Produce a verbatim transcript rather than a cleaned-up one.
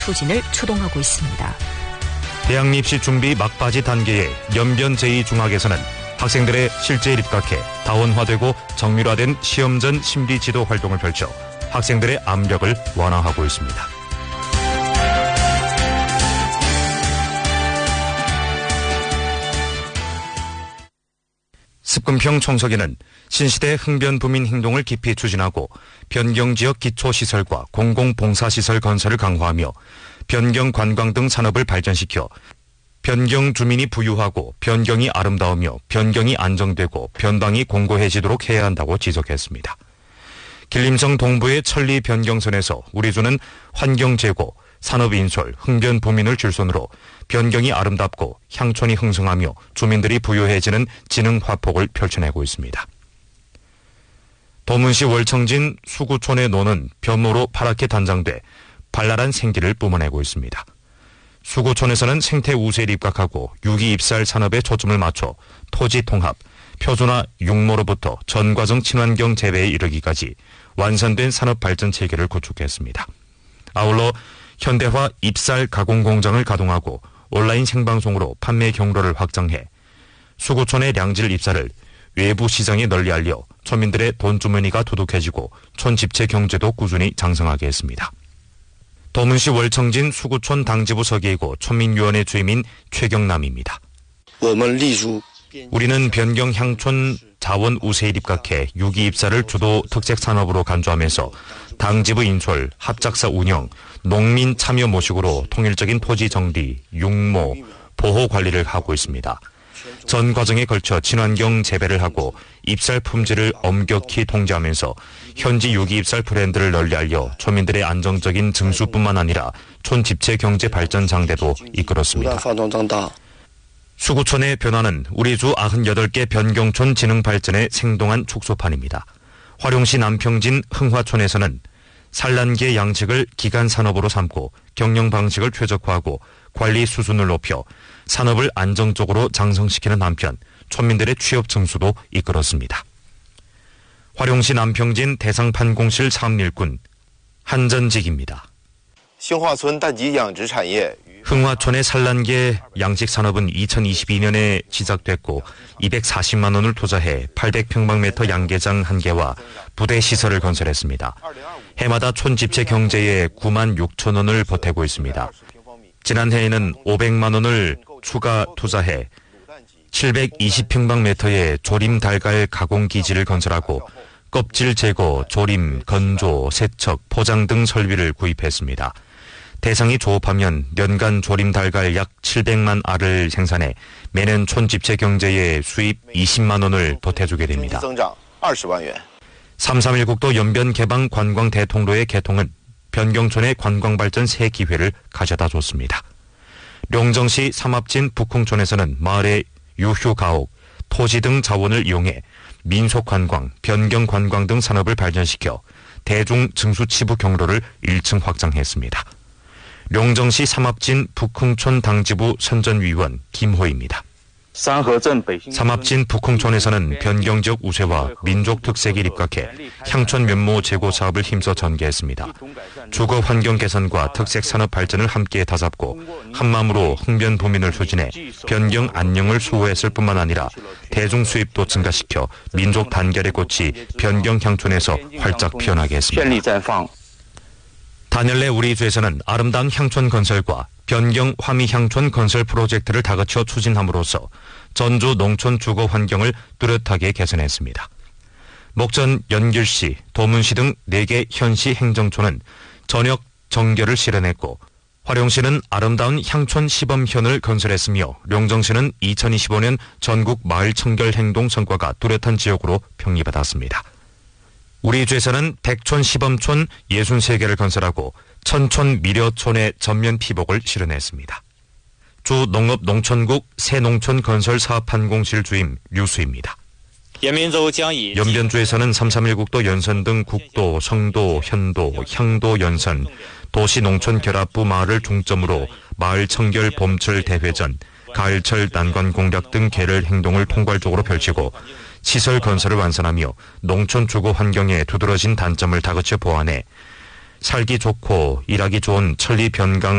추진을 추동하고 있습니다. 대학 입시 준비 막바지 단계의 연변 제이 중학에서는 학생들의 실제 입각해 다원화되고 정밀화된 시험 전 심리 지도 활동을 펼쳐 학생들의 압력을 완화하고 있습니다. 습근평 총석에는 신시대 흥변부민 행동을 깊이 추진하고 변경지역 기초시설과 공공봉사시설 건설을 강화하며 변경 관광 등 산업을 발전시켜 변경 주민이 부유하고 변경이 아름다우며 변경이 안정되고 변방이 공고해지도록 해야 한다고 지적했습니다. 길림성 동부의 천리 변경선에서 우리주는 환경제고, 산업인솔, 흥변부민을 줄손으로 변경이 아름답고 향촌이 흥성하며 주민들이 부유해지는 진흥화폭을 펼쳐내고 있습니다. 도문시 월청진 수구촌의 노는 변모로 파랗게 단장돼 발랄한 생기를 뿜어내고 있습니다. 수구촌에서는 생태 우세를 입각하고 유기입살 산업에 초점을 맞춰 토지 통합, 표준화 육모로부터 전과정 친환경 재배에 이르기까지 완성된 산업 발전 체계를 구축했습니다. 아울러 현대화 입살 가공 공장을 가동하고 온라인 생방송으로 판매 경로를 확장해 수구촌의 량질 입살을 외부 시장에 널리 알려村민들의 돈주머니가 두둑해지고 촌집체 경제도 꾸준히 장성하게 했습니다. 도문시 월청진 수구촌 당지부 서기이고 촌민위원회 주임인 최경남입니다. 우리는 변경 향촌 자원 우세에 입각해 유기입살을 주도 특색 산업으로 간주하면서 당지부 인솔, 합작사 운영, 농민 참여 모식으로 통일적인 토지 정리, 육모, 보호 관리를 하고 있습니다. 전 과정에 걸쳐 친환경 재배를 하고 입살 품질을 엄격히 통제하면서 현지 유기입살 브랜드를 널리 알려 촌민들의 안정적인 증수뿐만 아니라 촌 집체 경제 발전 장대도 이끌었습니다. 수구촌의 변화는 우리 주 구십팔 개 변경촌 진흥 발전의 생동한 촉소판입니다. 화룡시 남평진 흥화촌에서는 산란계 양식을 기간 산업으로 삼고 경영 방식을 최적화하고 관리 수준을 높여 산업을 안정적으로 장성시키는 한편 촌민들의 취업 증수도 이끌었습니다. 화룡시 남평진 대상판공실 사업일꾼 한전직입니다. 흥화촌의 산란계 양식 산업은 이천이십이 년에 시작됐고 이백사십만 원을 투자해 팔백 평방미터 양계장 한 개와 부대 시설을 건설했습니다. 해마다 촌 집체 경제에 구만 육천 원을 보태고 있습니다. 지난해에는 오백만 원을 추가 투자해 칠백이십 평방미터의 조림 달걀 가공 기지를 건설하고 껍질 제거, 조림, 건조, 세척, 포장 등 설비를 구입했습니다. 대상이 조업하면 년간 조림 달걀 약 칠백만 알을 생산해 매년 촌 집체 경제에 수입 이십만 원을 보태주게 됩니다. 삼삼일 국도 연변 개방 관광 대통로의 개통은 변경촌의 관광 발전 새 기회를 가져다 줬습니다. 룡정시 삼합진 북흥촌에서는 마을의 유휴 가옥, 토지 등 자원을 이용해 민속 관광, 변경 관광 등 산업을 발전시켜 대중 증수 치부 경로를 일 층 확장했습니다. 룡정시 삼합진 북흥촌 당지부 선전위원 김호입니다. 삼합진 북흥촌에서는 변경지역 우세와 민족 특색이 입각해 향촌 면모 제고 사업을 힘써 전개했습니다. 주거 환경 개선과 특색 산업 발전을 함께 다잡고 한마음으로 흥변부민을 추진해 변경 안녕을 수호했을 뿐만 아니라 대중 수입도 증가시켜 민족 단결의 꽃이 변경 향촌에서 활짝 피어나게 했습니다. 단열내 우리주에서는 아름다운 향촌 건설과 변경 화미 향촌 건설 프로젝트를 다그쳐 추진함으로써 전주 농촌 주거 환경을 뚜렷하게 개선했습니다. 목전 연길시, 도문시 등 네 개 현시 행정촌은 전역 정결을 실현했고 화룡시는 아름다운 향촌 시범현을 건설했으며 룡정시는 이천이십오 년 전국 마을 청결 행동 성과가 뚜렷한 지역으로 평리받았습니다. 우리주에서는 백촌 시범촌 육십삼 개를 건설하고 천촌 미려촌의 전면 피복을 실현했습니다. 주 농업농촌국 새농촌 건설 사업판공실 주임 류수입니다. 연변주에서는 삼삼일 국도 연선 등 국도, 성도, 현도, 향도 연선, 도시농촌 결합부 마을을 중점으로 마을 청결 봄철 대회전, 가을철 난관 공략 등 계를 행동을 통괄적으로 펼치고 시설 건설을 완성하며 농촌 주거 환경에 두드러진 단점을 다그쳐 보완해 살기 좋고 일하기 좋은 천리 변강